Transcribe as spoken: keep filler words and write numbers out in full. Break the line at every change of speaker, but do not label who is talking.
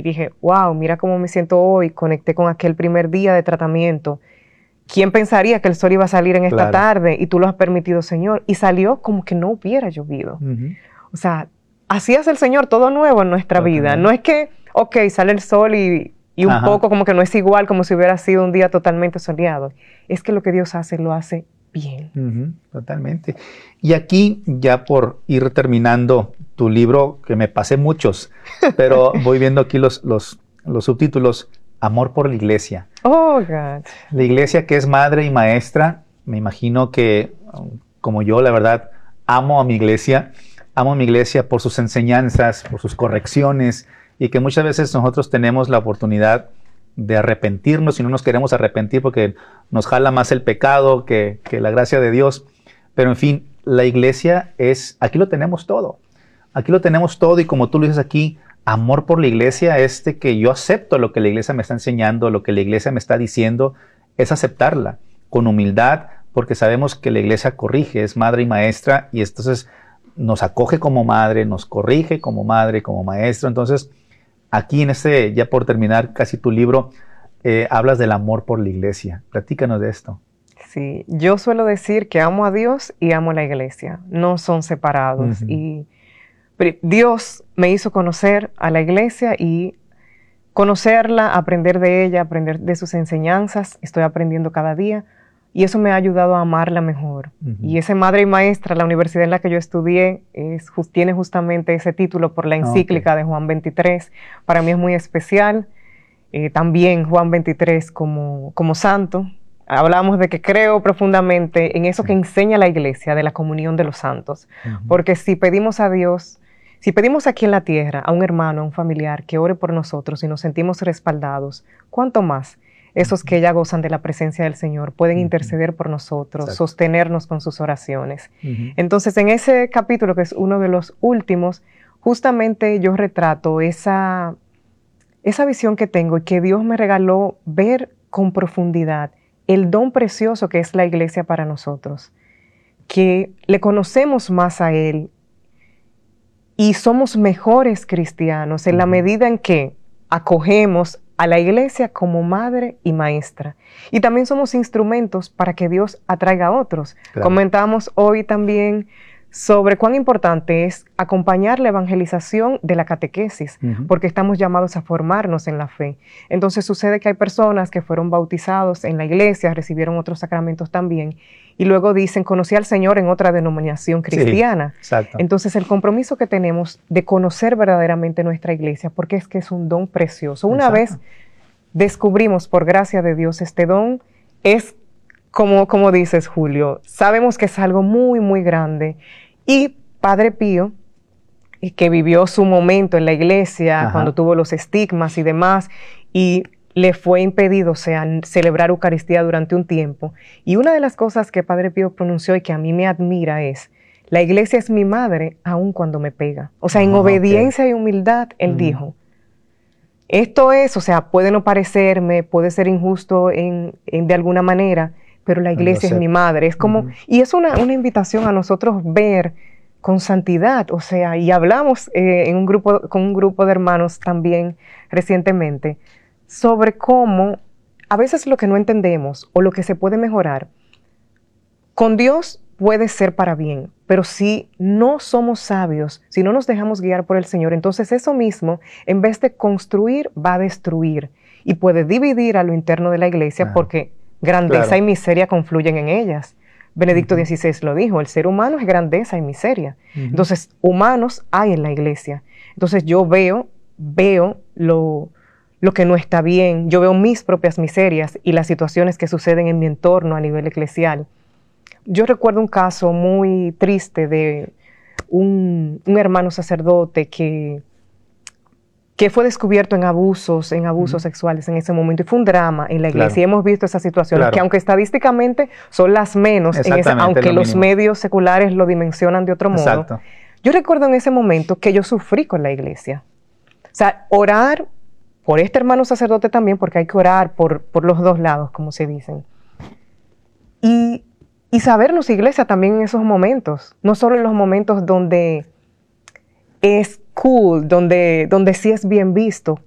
dije, wow, mira cómo me siento hoy, conecté con aquel primer día de tratamiento. ¿Quién pensaría que el sol iba a salir en esta
Claro.
tarde? Y tú lo has permitido, Señor. Y salió como que no hubiera llovido.
Ujú.
O sea, así hace el Señor todo nuevo en nuestra vida.
Totalmente.
No es que, ok, sale el sol y, y un
Ajá.
poco como que no es igual como si hubiera sido un día totalmente soleado. Es que lo que Dios hace, lo hace bien.
Ujú, totalmente. Y aquí, ya por ir terminando tu libro, que me pasé muchos, pero voy viendo aquí los, los, los subtítulos, Amor por la Iglesia.
Oh, God.
La Iglesia, que es madre y maestra, me imagino que, como yo, la verdad, amo a mi Iglesia, amo a mi Iglesia por sus enseñanzas, por sus correcciones, y que muchas veces nosotros tenemos la oportunidad de arrepentirnos y no nos queremos arrepentir porque nos jala más el pecado que, que la gracia de Dios. Pero en fin, la Iglesia es, aquí lo tenemos todo. Aquí lo tenemos todo y como tú lo dices aquí, amor por la Iglesia es de que yo acepto lo que la Iglesia me está enseñando, lo que la Iglesia me está diciendo, es aceptarla con humildad porque sabemos que la Iglesia corrige, es madre y maestra y entonces nos acoge como madre, nos corrige como madre, como maestro. Entonces, aquí en este, ya por terminar casi tu libro, eh, hablas del amor por la Iglesia. Platícanos de esto.
Sí, yo suelo decir que amo a Dios y amo a la Iglesia. No son separados.
Uh-huh.
Y pero Dios me hizo conocer a la Iglesia y conocerla, aprender de ella, aprender de sus enseñanzas. Estoy aprendiendo cada día y eso me ha ayudado a amarla mejor. Uh-huh. Y ese madre y maestra, la universidad en la que yo estudié, es, just, tiene justamente ese título por la encíclica okay. de Juan veintitrés. Para mí es muy especial. Eh, también Juan veintitrés como, como santo. Hablamos de que creo profundamente en eso sí. que enseña la Iglesia, de la comunión de los santos. Uh-huh. Porque si pedimos a Dios, si pedimos aquí en la tierra a un hermano, a un familiar que ore por nosotros y nos sentimos respaldados, ¿cuánto más esos que ya gozan de la presencia del Señor pueden uh-huh. interceder por nosotros, exacto. sostenernos con sus oraciones? Uh-huh. Entonces, en ese capítulo, que es uno de los últimos, justamente yo retrato esa, esa visión que tengo y que Dios me regaló ver con profundidad el don precioso que es la Iglesia para nosotros, que le conocemos más a Él y somos mejores cristianos en uh-huh. la medida en que acogemos a la Iglesia como madre y maestra. Y también somos instrumentos para que Dios atraiga a otros. Claro. Comentamos hoy también sobre cuán importante es acompañar la evangelización de la catequesis, uh-huh. porque estamos llamados a formarnos en la fe. Entonces sucede que hay personas que fueron bautizados en la iglesia, recibieron otros sacramentos también, y luego dicen, conocí al Señor en otra denominación cristiana.
Sí, exacto.
Entonces el compromiso que tenemos de conocer verdaderamente nuestra iglesia, porque es que es un don precioso. Una exacto. vez descubrimos por gracia de Dios este don, es como, como dices, Julio, sabemos que es algo muy, muy grande. Y Padre Pío, que vivió su momento en la iglesia, ajá. cuando tuvo los estigmas y demás, y le fue impedido, o sea, celebrar Eucaristía durante un tiempo. Y una de las cosas que Padre Pío pronunció y que a mí me admira es, la iglesia es mi madre aun cuando me pega. O sea, en ah, obediencia okay. y humildad, él mm. dijo, esto es, o sea, puede no parecerme, puede ser injusto en, en, de alguna manera, pero la iglesia es mi madre. Es como, uh-huh. y es una, una invitación a nosotros ver con santidad, o sea, y hablamos eh, en un grupo, con un grupo de hermanos también recientemente, sobre cómo a veces lo que no entendemos o lo que se puede mejorar, con Dios puede ser para bien, pero si no somos sabios, si no nos dejamos guiar por el Señor, entonces eso mismo, en vez de construir, va a destruir y puede dividir a lo interno de la iglesia uh-huh. porque grandeza claro. y miseria confluyen en ellas. Benedicto uh-huh. dieciséis lo dijo, el ser humano es grandeza y miseria. Uh-huh. Entonces, humanos hay en la iglesia. Entonces, yo veo, veo lo, lo que no está bien, yo veo mis propias miserias y las situaciones que suceden en mi entorno a nivel eclesial. Yo recuerdo un caso muy triste de un, un hermano sacerdote que... que fue descubierto en abusos, en abusos uh-huh. sexuales en ese momento, y fue un drama en la iglesia, claro. y hemos visto esas situaciones, claro. que aunque estadísticamente son las menos, en ese, aunque los mínimo. medios seculares lo dimensionan de otro modo, Exacto. yo recuerdo en ese momento que yo sufrí con la iglesia. O sea, orar por este hermano sacerdote también, porque hay que orar por, por los dos lados, como se dicen, y, y sabernos iglesia también en esos momentos, no solo en los momentos donde es cool, donde, donde sí es bien visto,